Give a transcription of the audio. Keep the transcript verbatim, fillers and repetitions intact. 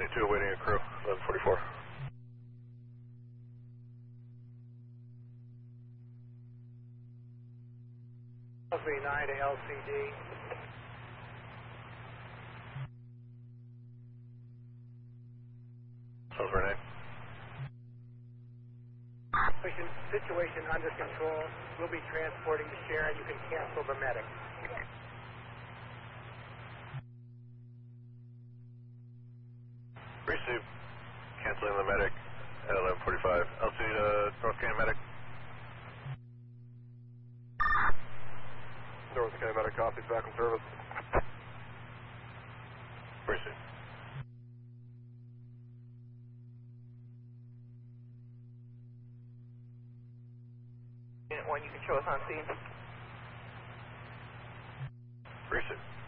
two awaiting a crew, eleven forty-four. L V nine to L C D. Salisbury nine. Situation, situation under control. We'll be transporting to Sharon. You can cancel the medic. Receive. Canceling the medic at eleven forty-five. L C D to North County medic. North County medic copies, back in service. Receive. Unit one, you can show us on scene. Receive.